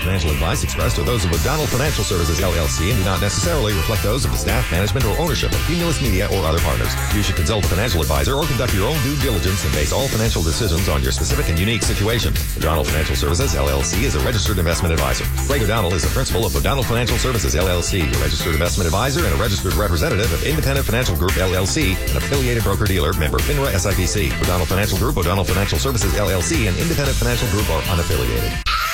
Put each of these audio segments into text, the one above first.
financial advice expressed are those of O'Donnell Financial Services, LLC, and do not necessarily reflect those of the staff, management, or ownership of Cumulus Media or other partners. You should consult a financial advisor or conduct your own due diligence and base all financial decisions on your specific and unique situation. O'Donnell Financial Services, LLC is a registered investment advisor. Greg O'Donnell is the principal of O'Donnell Financial Services, LLC, a registered investment advisor and a registered representative of Independent Financial Group, LLC, an affiliated broker-dealer, member FINRA SIPC. O'Donnell Financial Group, O'Donnell Financial Services, LLC, and Independent Financial Group are unaffiliated.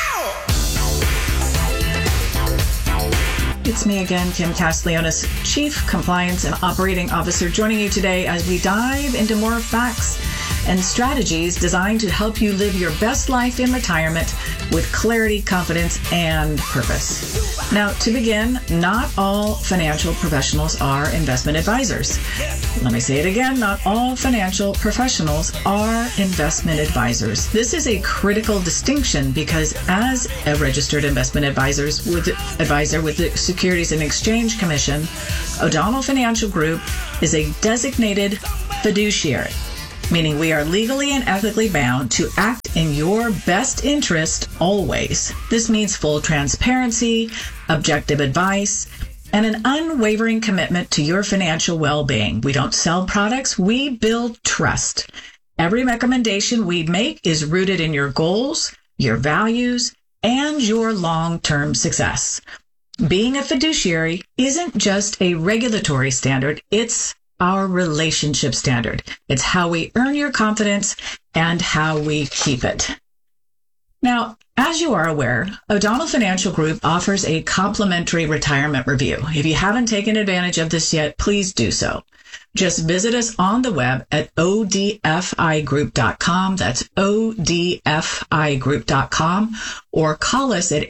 It's me again, Kim Castellanos, Chief Compliance and Operating Officer, joining you today as we dive into more facts and strategies designed to help you live your best life in retirement with clarity, confidence, and purpose. Now, to begin, not all financial professionals are investment advisors. Let me say it again, not all financial professionals are investment advisors. This is a critical distinction because as a registered investment advisor with the Securities and Exchange Commission, O'Donnell Financial Group is a designated fiduciary, meaning we are legally and ethically bound to act in your best interest always. This means full transparency, objective advice, and an unwavering commitment to your financial well-being. We don't sell products, we build trust. Every recommendation we make is rooted in your goals, your values, and your long-term success. Being a fiduciary isn't just a regulatory standard, it's our relationship standard. It's how we earn your confidence and how we keep it. Now, as you are aware, O'Donnell Financial Group offers a complimentary retirement review. If you haven't taken advantage of this yet, please do so. Just visit us on the web at odfigroup.com. That's odfigroup.com, or call us at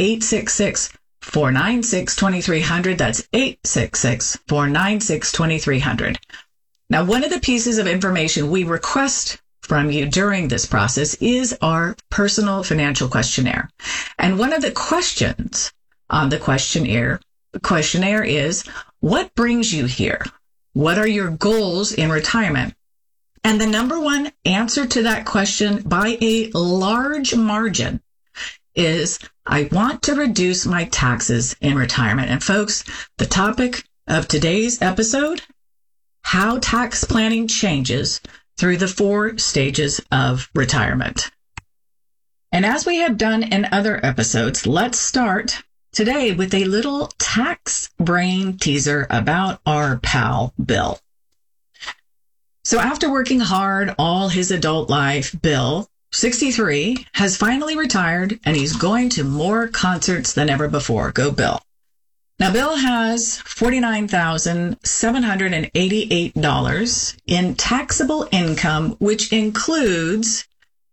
866-496-2300. That's 866-496-2300. Now, one of the pieces of information we request from you during this process is our personal financial questionnaire. And one of the questions on the questionnaire is, what brings you here? What are your goals in retirement? And the number one answer to that question by a large margin is, I want to reduce my taxes in retirement. And folks, the topic of today's episode, how tax planning changes through the 4 stages of retirement. And as we have done in other episodes, let's start today with a little tax brain teaser about our pal, Bill. So after working hard all his adult life, Bill, 63, has finally retired, and he's going to more concerts than ever before. Go Bill. Now, Bill has $49,788 in taxable income, which includes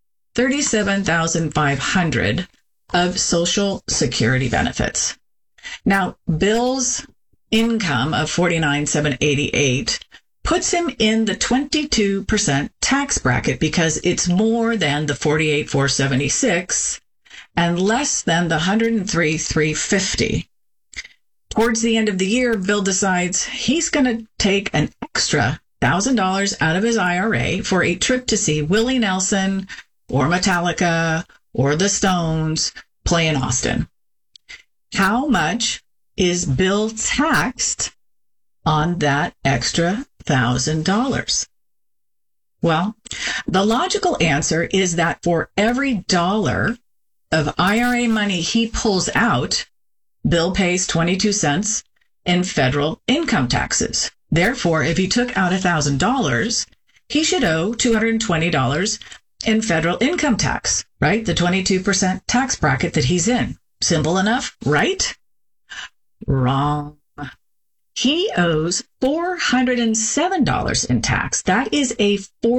$37,500 of Social Security benefits. Now, Bill's income of $49,788 puts him in the 22% tax bracket because it's more than the $48,476 and less than the $103,350. Towards the end of the year, Bill decides he's going to take an extra $1,000 out of his IRA for a trip to see Willie Nelson or Metallica or the Stones play in Austin. How much is Bill taxed on that extra $1,000? Well, the logical answer is that for every dollar of IRA money he pulls out, Bill pays 22 cents in federal income taxes. Therefore, if he took out $1,000, he should owe $220 in federal income tax, right? The 22% tax bracket that he's in. Simple enough, right? Wrong. He owes $407 in tax. That is a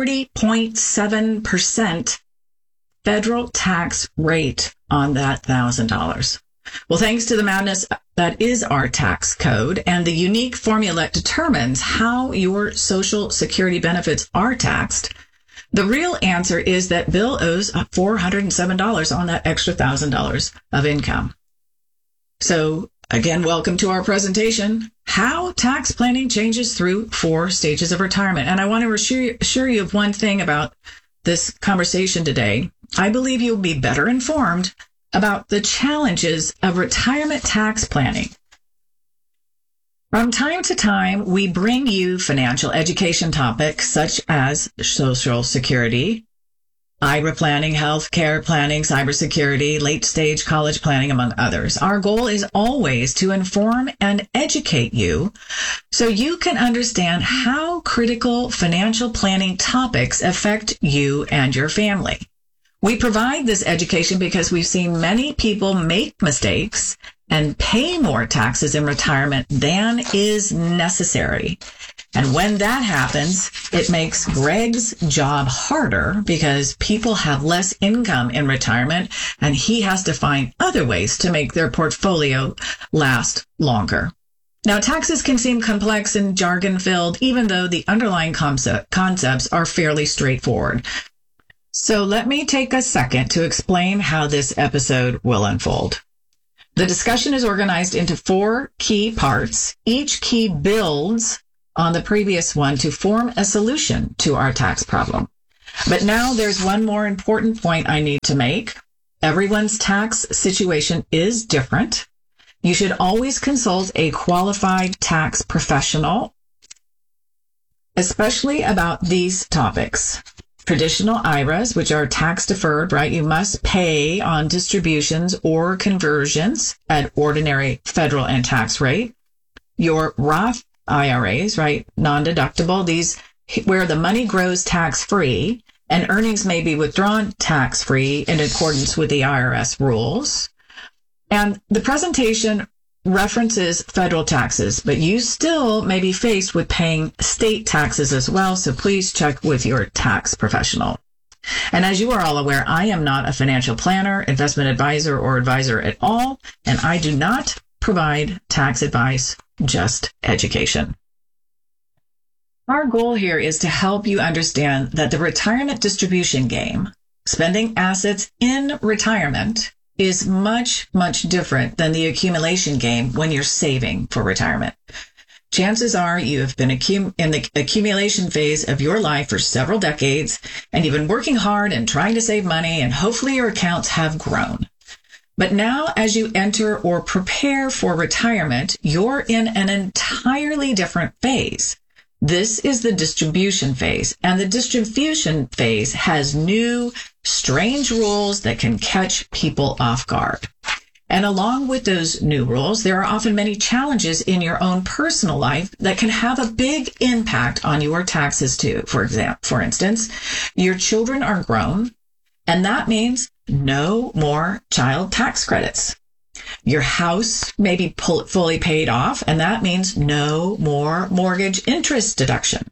40.7% federal tax rate on that $1,000. Well, thanks to the madness that is our tax code and the unique formula that determines how your Social Security benefits are taxed, the real answer is that Bill owes $407 on that extra $1,000 of income. So, again, welcome to our presentation, How Tax Planning Changes Through 4 Stages of Retirement. And I want to assure you of one thing about this conversation today. I believe you'll be better informed about the challenges of retirement tax planning. From time to time, we bring you financial education topics such as Social Security, IRA planning, healthcare planning, cybersecurity, late-stage college planning, among others. Our goal is always to inform and educate you so you can understand how critical financial planning topics affect you and your family. We provide this education because we've seen many people make mistakes and pay more taxes in retirement than is necessary. And when that happens, it makes Greg's job harder because people have less income in retirement and he has to find other ways to make their portfolio last longer. Now, taxes can seem complex and jargon-filled, even though the underlying concepts are fairly straightforward. So let me take a second to explain how this episode will unfold. The discussion is organized into 4 key parts. Each key builds on the previous one to form a solution to our tax problem. But now there's one more important point I need to make. Everyone's tax situation is different. You should always consult a qualified tax professional, especially about these topics. Traditional IRAs, which are tax deferred, right? You must pay on distributions or conversions at ordinary federal and tax rate. Your Roth IRAs, right? Non-deductible, these where the money grows tax-free and earnings may be withdrawn tax-free in accordance with the IRS rules. And the presentation references federal taxes, but you still may be faced with paying state taxes as well, so please check with your tax professional. And as you are all aware, I am not a financial planner, investment advisor, or advisor at all, and I do not provide tax advice, just education. Our goal here is to help you understand that the retirement distribution game, spending assets in retirement, is much, much different than the accumulation game when you're saving for retirement. Chances are you have been in the accumulation phase of your life for several decades, and you've been working hard and trying to save money, and hopefully your accounts have grown. But now, as you enter or prepare for retirement, you're in an entirely different phase. This is the distribution phase, and the distribution phase has new, strange rules that can catch people off guard. And along with those new rules, there are often many challenges in your own personal life that can have a big impact on your taxes too. For instance, your children are grown, and that means no more child tax credits. Your house may be fully paid off, and that means no more mortgage interest deduction.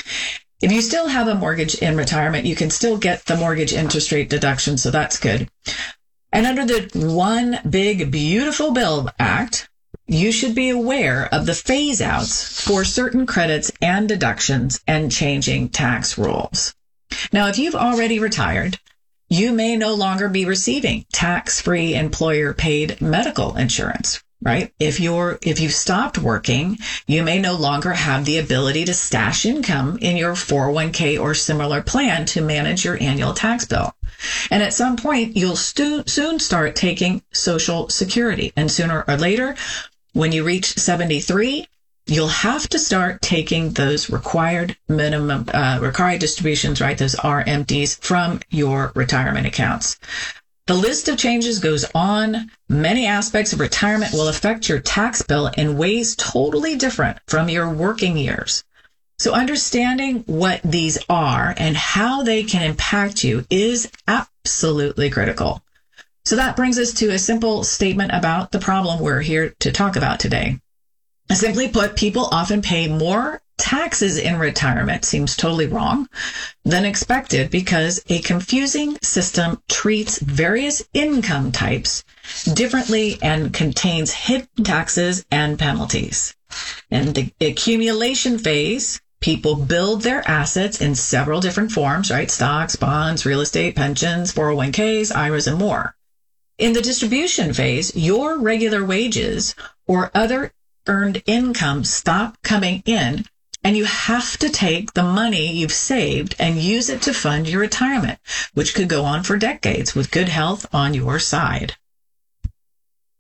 If you still have a mortgage in retirement, you can still get the mortgage interest rate deduction, so that's good. And under the One Big Beautiful Bill Act, you should be aware of the phase-outs for certain credits and deductions and changing tax rules. Now, if you've already retired, you may no longer be receiving tax-free employer-paid medical insurance, right? If you've stopped working, you may no longer have the ability to stash income in your 401k or similar plan to manage your annual tax bill. And at some point, you'll soon start taking Social Security. And sooner or later, when you reach 73, you'll have to start taking those required distributions, right? Those RMDs from your retirement accounts. The list of changes goes on. Many aspects of retirement will affect your tax bill in ways totally different from your working years. So understanding what these are and how they can impact you is absolutely critical. So that brings us to a simple statement about the problem we're here to talk about today. Simply put, people often pay more taxes in retirement, seems totally wrong, than expected because a confusing system treats various income types differently and contains hidden taxes and penalties. In the accumulation phase, people build their assets in several different forms, right? Stocks, bonds, real estate, pensions, 401ks, IRAs, and more. In the distribution phase, your regular wages or other earned income stop coming in, and you have to take the money you've saved and use it to fund your retirement, which could go on for decades with good health on your side.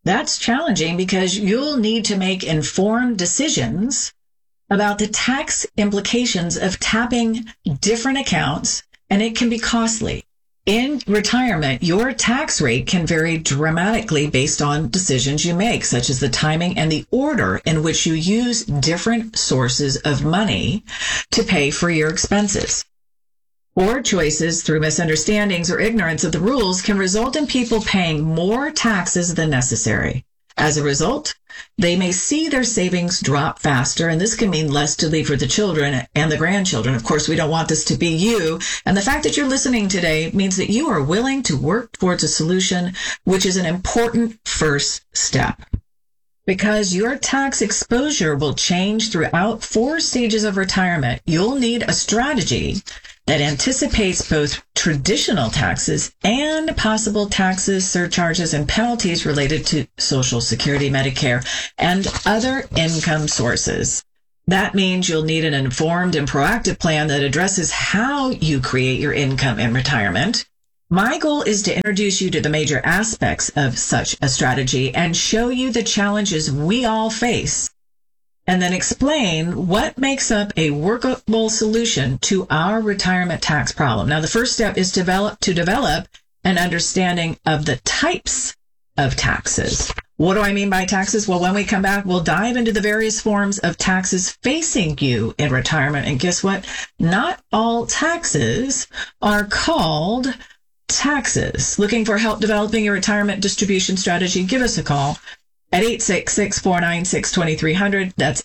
That's challenging because you'll need to make informed decisions about the tax implications of tapping different accounts, and it can be costly. In retirement, your tax rate can vary dramatically based on decisions you make, such as the timing and the order in which you use different sources of money to pay for your expenses. Poor choices through misunderstandings or ignorance of the rules can result in people paying more taxes than necessary. As a result, they may see their savings drop faster, and this can mean less to leave for the children and the grandchildren. Of course, we don't want this to be you. And the fact that you're listening today means that you are willing to work towards a solution, which is an important first step. Because your tax exposure will change throughout 4 stages of retirement, you'll need a strategy that anticipates both traditional taxes and possible taxes, surcharges, and penalties related to Social Security, Medicare, and other income sources. That means you'll need an informed and proactive plan that addresses how you create your income in retirement. My goal is to introduce you to the major aspects of such a strategy and show you the challenges we all face, and then explain what makes up a workable solution to our retirement tax problem. Now, the first step is to develop an understanding of the types of taxes. What do I mean by taxes? Well, when we come back, we'll dive into the various forms of taxes facing you in retirement. And guess what? Not all taxes are called taxes. Looking for help developing your retirement distribution strategy? Give us a call at 866-496-2300. That's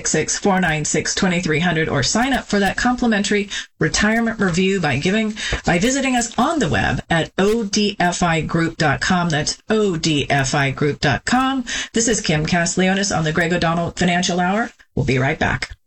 866-496-2300, or sign up for that complimentary retirement review by visiting us on the web at odfigroup.com. That's odfigroup.com. This is Kim Castiglionis on the Greg O'Donnell Financial Hour. We'll be right back.